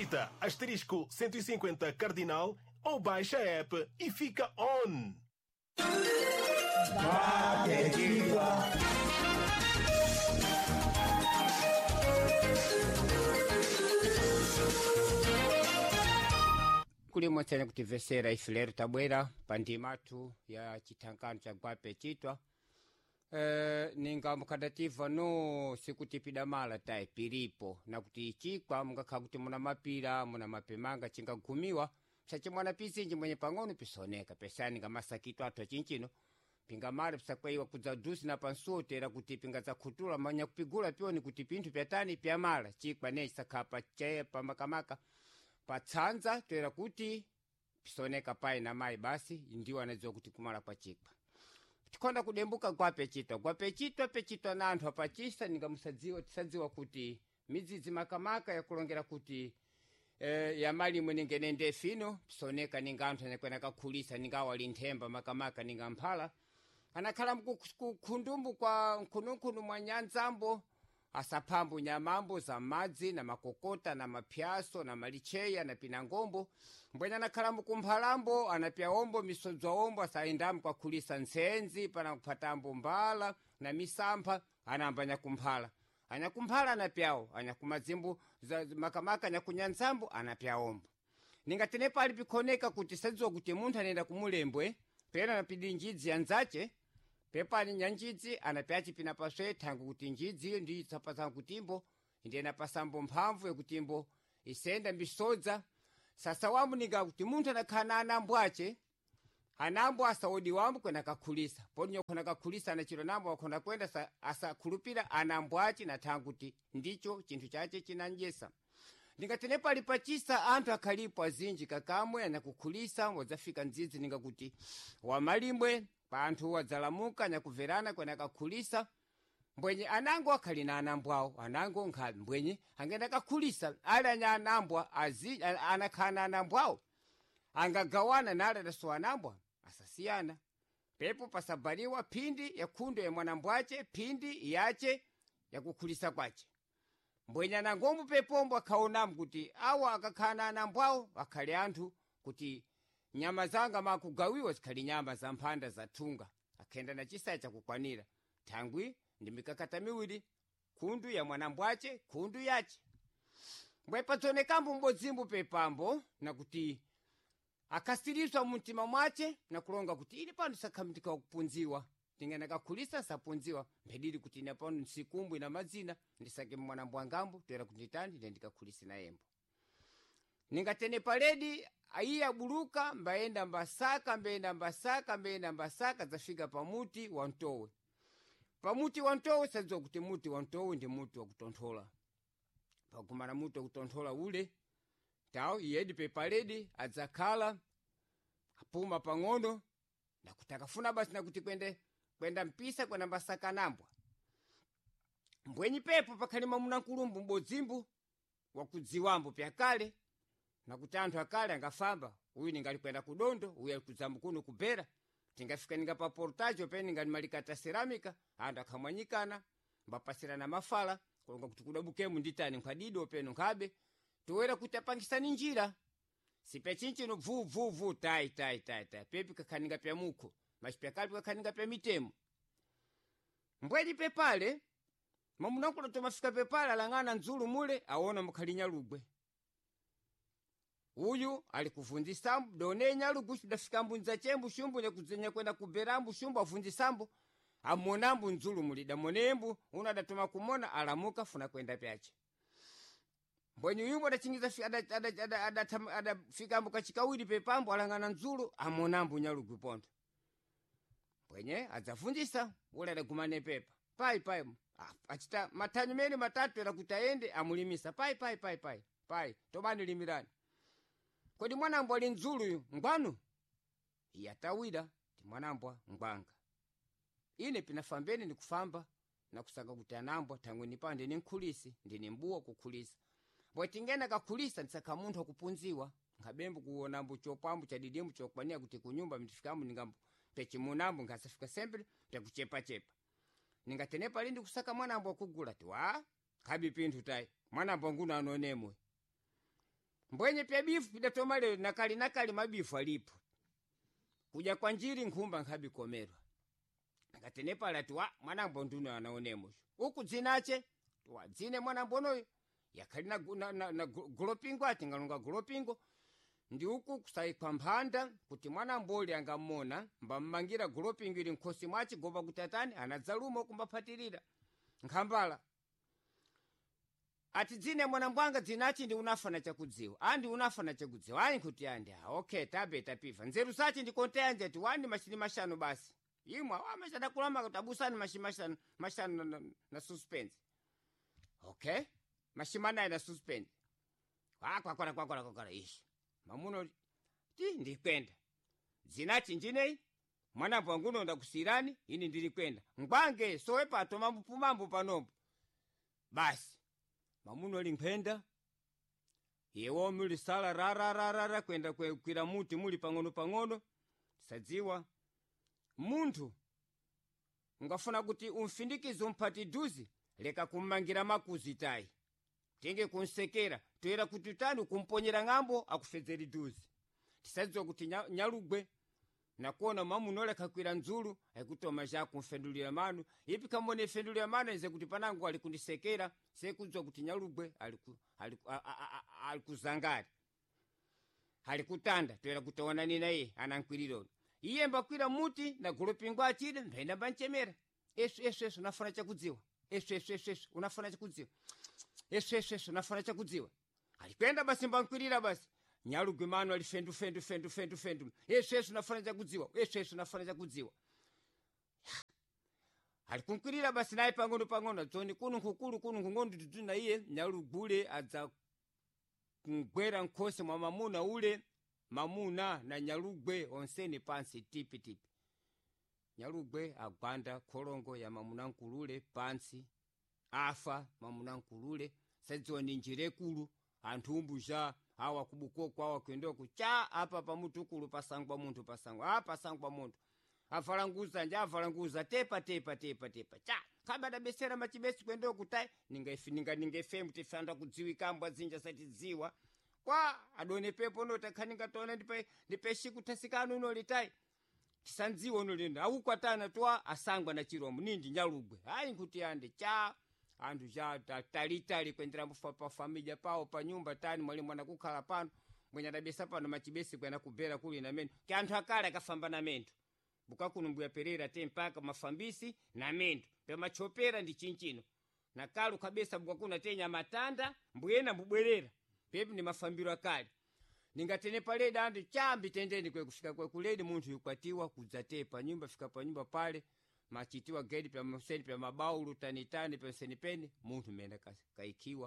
digita asterisco 150 cardinal ou baixa a app e fica on. Kulimo tsene kutivesera ifileru tabwera pandimatu ya chitankano cha gwape chitwa ninga mukadativa no sikutipida mala tai pilipo na kuti chikwa mungakha kuti muna mapira muna mapemanga chingagumiwa sache mwana pizinji mwenye pang'ono pisoneka pesani nga masakito athu achinchino pinga mali pisakweyiwa kudza dusi na pansotera kuti pinga za khutula manya kupigula pyoni kuti pinthu pyatani pyamala chikwa ne chisakhapa chepa makamaka patsanza toera kuti pisoneka pai na mai basi ndiwo anadziwa kuti kumala kwa chikwa tikonda kudembuka gwape chitwa na anthu apachisa ninga tisadziwa kuti midzidzi makamaka yakulongera kuti yamali imwe ningenende fino pisoneka ninga anthu anakwena kakhulisa ninga awali nthemba makamaka ninga mphala anakhala mkukhundumbu kwa nkhununkhunu mwa nyanzambo asaphambu nyamambo za madzi na makokota na mapyaso na malicheya na pinangombo mbwenya anakhala mkumphalambo anapya ombo misodzwa ombo asayindamu kwa khulisa ntsenzi pana kuphatambo mbala na misampha anamba nyakumphala anyakumphala anapyawo anyakumadzimbu makamaka anyakunyanzambo anapya ombo ningatenepo ali pikhoneka kuti sadziwa kuti munthu anayenda kumulembwe pena napidi njidzi yanzace pepani nyanjidzi anapyaci pina paswe thangu kuti njidzi ndi tsapazangu kutimbo ndiyena pasambo mphamvu yakutimbo isenda mbisodza sasa wambu ninga kuti munthu anakhala na anambo ace anambo asawodi wambu kwena kakhulisa poni yokhona kakhulisa anachilo nambo wakhona kwenda asakhulupira anambo ace na thangu kuti ndicho chinthu chace chinanjesa ndingatenepo ali pachisa anthu akhalipo azinji kakamwe anakukhulisa wadzafika ndzidzi ninga kuti wamalimbwe pa anthu wadzalamuka nyakuverana kwena kakhulisa mbwenye anango akhali na anambo awo anango nkhabi mbwenye angenda kakhulisa ali anya anambwa anakhala na anambo awo angagawana nali adasowa anambwa asasiyana pepo pasabaliwa phindi ya nkhundo ya mwanambo ace phindi yace yakukhulisa kwace mbwenye anangombo pepombo akhaonamu kuti awa akakhala na anambo awo akhali anthu kuti nyama zanga makugawiwa zikhali nyama za mphanda za thunga akhenda na chisaya chakukwanira thangwi ndi mikakata miwiri khundu ya mwanambo ace khundu yace mbwe patsonekambo mbodzimbo pepambo nakuti akhasiriswa mumtima mwace nakulonga kuti ili pano sakhamtika kupunziwa tingena kakhulisa sapunziwa mphediri kuti ina pano nsikumbu ina madzina ndisake mwanambo wangambo toera kuti nditani ine ndikakhulisi na yembo ningatene paledi ayi abuluka mbayenda mbasaka zafika pamuti wa ntowe pamuti wa ntowe sadziwa kuti muti wa ntowe ndi muti wakutonthola pakumana muti wakutonthola ule tawo iyedi pepaledi adzakhala apuma pang'ono nakuti akafuna basi nakuti kwenda mpisa kwenda mbasaka nambwa mbwenyi pepo pakhali mwamuna nkulumbu mbodzimbu wakudziwambo pyakale nakuti anthu akale angafamba uyu ningali kwenda kudondo uyu ali kudzambu kuno kubera tingafika ninga pa portajo pene ningali malikata ceramika anthu akhamwanyikana mbapasirana mafala kulonga kuti kudabukemu nditani nkhadido peno nkhabe toera kuti apangisani njira sipechinchino vu tai pepi kakhaninga pya mukho machipyakali kakhaninga pya mitemo mbwenyi pepale mamunakula tomafika pepale alang'ana nzulu mule aona mukhali nyalugwe uyu ali kuvunzisambu done nyalugwe dafika mbunza chembu shumbu nyakudzenya kwenda kuberambu shumbu avunzisambu amonambu nzulu muli damonembu uno adatoma kumona alamuka funa kwenda pyache mbwenye uyumbu adachingiza adafikambu kachikawiri pepambu alang'ana nzulu amonambu nyalugwe ponto mbwenye adzavunzisa ule adagumane pepa pai achita mathanyu mene matatu era kuti ayende amulimisa pai tomani limirani kodi mwanambo ali nzuluyu ngwanu yatawira ti mwanambo ngwanga ine pinafambeni ndikufamba nakusaka kuti anambwa thangwe nipande ninkhulisi ndini mbuwa kukhulisa mbwe tingena kakhulisa ndisaka munthu akupunziwa nkhabembu kuwonambo chopambu chadidimbu chokwania kuti kunyumba mtifikamu ningambo pechimunambo ngasafika sempre pyakuchepachepa ningatenepa lindi kusaka mwanambo akugula ti wa khabi pinthu tai mwanambo nguno anonemwe mbwenye pya bifu pidatoma lero nakali mabifu alipo kuja kwa njiri nkhumba nkhabikomerwa ngatenepa lati wa mwanambo nduno anaonemo uku dzinache wa dzine mwanambo noyo yakhali na gulopingo ati ngalunga gulopingo ndi uku kusayikwa mphanda kuti mwanamboli angamona mbammangira gulopingo ili nkhosi mwachi goba kutatani anadzaluma kumbaphatirira nkhambala ati dzine mwanambwanga dzinachi ndi unafana chakudziwa andi unafana chakudziwa ayi nkuti andi okay tabe tapiva nzeru sachi ndikonteanje ati wani mashini mashanu basi imwa amachadakulama kutabusani mashanu na suspense okay mashimanayi na suspense kwakwala ishi mamuno ti ndikwenda dzinachi njineyi mwanambo wanguno ndakusirani ini ndilikwenda ngwange sowe pato mambo panombo basi mamuno linkhenda yewo muli sala rararara kwenda kwira muti muli pang'ono sadziwa munthu ungafuna kuti umfindikize umphati duzi leka kummangira makuzi tayi tenge kunsekera toera kuti utani kumponyera ng'ambo akufedzeri duzi tisadziwa kuti nyalugwe nakuona mamuno leka kwira nzulu aikutoma jaku mfendulira manu ipi kamone fendulira manu ize kuti panangu ali kundisekera sekudziwa kuti nyalugwe alikuzangari alikutanda toera kutaona nina iye anankwiriro iye mbakwira muti na gulopingo achide mphenda mbanchemera esu unafana chakudziwa esu unafana chakudziwa esu unafana chakudziwa alikwenda basi mbankwirira basi nyalugwe manu ali fendu esu unafana chakudziwa esu unafana chakudziwa alikunkwirira basi naye pang'ono dzoni kuno nkung'ondo tuduna iye nyalugule adza kungwera nkhosi mwa mamuna ule mamuna na nyalugwe onseni pansi tipi nyalugwe agwanda kholongo ya mamuna nkulule pansi afa mamuna nkulule sadziwa ni njira ekulu anthu umbuzha awa kubukoko awa kuendoko cha apa pamutukulu pasangwa munthu pasangwa munthu avalanguza tepa cha kaba dabesera machibesi kuendoko kutai ningefemu tifanda kudziwikambwa zinja satidziwa kwa adone pepo no takhaninga tona ndipe shiku tasikano no litai tisandziwa no lenda aukwatana twa asangwa na chirombo nindi nyalugwe hayi nkuti ande cha andu ja talitali kwendera pa familia pawo pa nyumba tani mwali mwana kukhala pano mwenye dabesa pano machibesi kwena kubera kuli na mendo ki anthu akale akafamba na mendo bukakunumbuya perera te mpaka mafambisi na mendo pe machopera ndi chinchino na kalu kabesa bukakuna tenya matanda mbuyena mbubwerera pepi ni mafambiro akali ningatene pale dandi chambi tendeni kwe kufika kwe kuledi munthu yukwatiwa kudzate pa nyumba fika pa nyumba pale machitiwa gedi pa mseni pa mabaulu tanitani pa senipeni munthu menda kaikiwa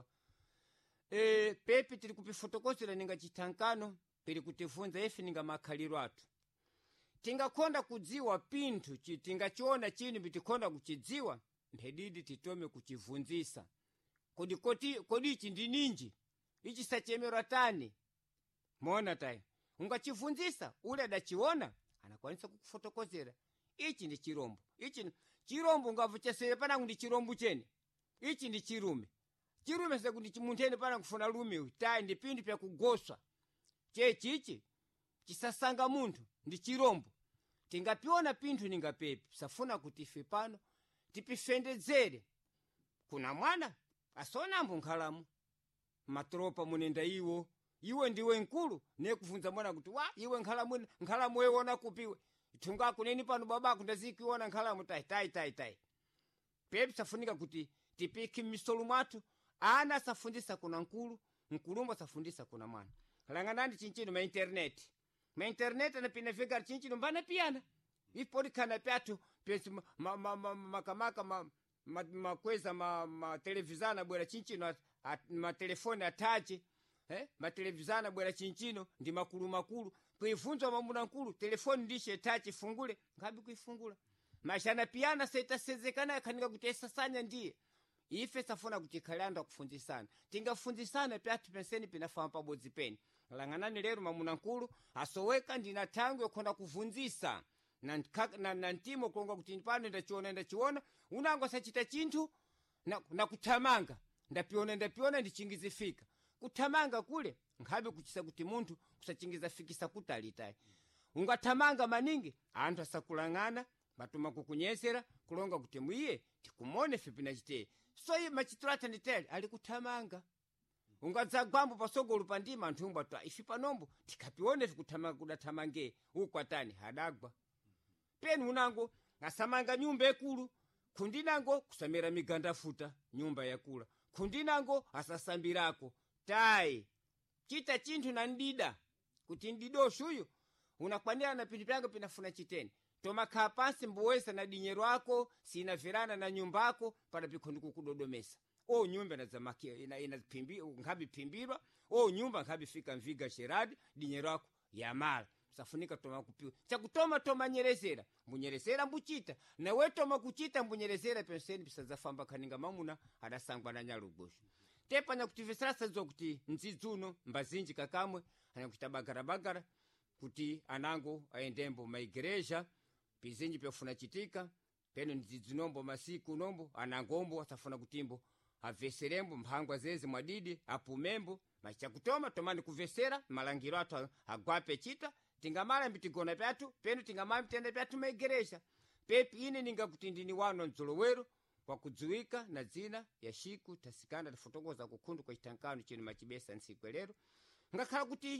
pepi tili kupifotokozera ninga chitankano pili kutifunza efi ninga makhaliro atu tingakonda kudziwa pinthu tingachiona chini bitikonda kuchidziwa mphedidi titome kuchivunzisa kodi ichi ndi ninji ichi sachemera tani mona tayi ungachivunzisa ule adachiona anakwanisa kukufotokozera ichi ndi chirombo chirombo ungavuchesere panangu ndi chirombo chene ichi ndi chirume sekuti chimunthene panangu kufuna lume tayi ndi pinthu pya kugoswa chechichi chisasanga munthu ndi chirombo tingapiona pinthu ningapepi safuna kuti ife pano tipifendedzere kuna mwana asonambo nkhalamu matropa munenda iwe ndiwe nkulu nekuvunza mwana kuti wa iwe nkhalamu wewona kupiwe thunga kuneni pano babako ndazikiona nkhalamu tai pepi safunika kuti tipiki misolu mwathu ana safundisa kuna nkulumbo safundisa kuna mwana langanandi chinchino ma internet anapina vega chinchino mbana piana ipodi kana pyatu pesi makamaka makweza televizana bwera chinchino telefoni atachi televizana bwera chinchino ndi makulu kuifunza mamuna nkulu telefoni ndishe tachi fungule ngabi kuifungula mashana piana setasezekana kanika kutesa sanya ndiye ife safuna kuti khalanda kufunzisana tingafunzisana pyatu penseni pinafamba pabodzi peni langanani lero mamuna nkulu asoweka ndina tangu yokhonda kuvunzisa na ntimo kulonga kuti pano ndachiona unango sachita chinthu na kuthamanga ndapiona ndichingizifika kuthamanga kule nkhabe kuchisa kuti munthu kusachingiza fikisa kutali tayi. Ungathamanga maningi anthu asakulang'ana matuma kukunyesera kulonga kuti mwiye tikumone fipina chiteye. So iye machitiro athanditele ali kuthamanga. Ungadzagwambo pasogolo pandima anthu umbwa ifi panombo tikapione fikuthamanga kudathamange ukwatani hadagwa. Penu unango asamanga nyumba ekulu, kundinango kusamera miganda futa nyumba yakula, kundinango asasambirako tayi. Chita chinthu na ndida kuti ndido shuyo unakwanira na pindu pyango pinafuna chiteni. Toma khaa pansi mbuwesa na dinyero ako sina verana na nyumbako para pikondi kukudodomesa. O nyumba na zamaki ina nkhabi pimbirwa, o nyumba nkhabi fika mviga sheradi dinyero ako yamala. Safunika toma kupiwa. Chakutoma toma nyerezera. Mbunyerezera mbuchita. Na we toma kuchita mbunyerezera penseni pisazafamba kaninga mamuna adasangwa na nyalugoshu. Tepa na kutivesera sazo kuti nzizuno mbazinji kakamwe anakuita bagara kuti anango aendembo maigereja pizinji pyafuna chitika peno nzizunombo masiku nombo anangombo asafuna kutimbo aveserembo mphangwa zezi mwadidi apumembo machakutoma tomani kuvesera malangiro atu agwape chita tingamala mbitigona pyatu peno tingamala mtende pyatu maigereja pepi ine ninga kuti ndini wano nzolowero wakudziwika na dzina ya Shiku Tasikanda tafotokoza kukhundu kwa chitankano chino machibesa nsikwe lero ngakhala kuti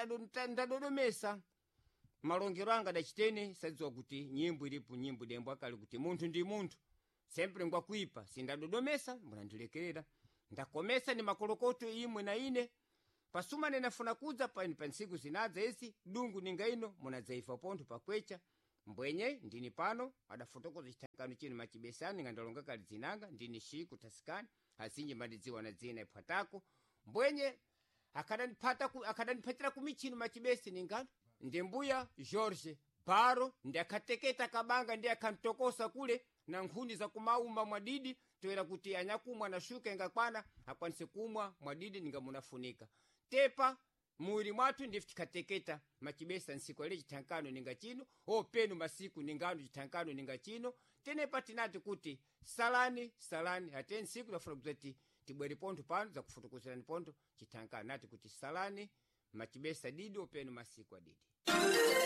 ndadodomesa malongero anga dachitene sadziwa kuti nyimbo ilipo nyimbo dembo akali kuti munthu ndi munthu sempre ngwakuipa sindadodomesa munandilekerera ndakomesa ni makolokoto imwe na ine pasuma nenafuna kudza pa nsiku zinadza esi dungu ninga ino munadzaifa pontho pakwecha mbwenye ndini pano adafotokoza chitankano chino machibesani ngandalonga kali zinanga ndini Shiku Tasikani azinji madidziwa na dzina iphatako mbwenye akadanipatira kumichino machibesi ningano ndembuya George Baro ndi akateketa kabanga ndi akantokosa kule na nkhuni za kumauma mwadidi toera kuti anyakumwa na shuka ingakwana akwanise kumwa mwadidi ninga munafunika tepa muiri mwatu ndifu tikateketa machibesa nsiku ale chitankano ninga chino penu masiku ningano chitankano ninga chino tenepa tinati kuti salani ate nsiku nafuna kuzati tibweri ponto pano za kufotokozerani ponto chitankano nati kuti salani machibesa didi penu masiku adidi.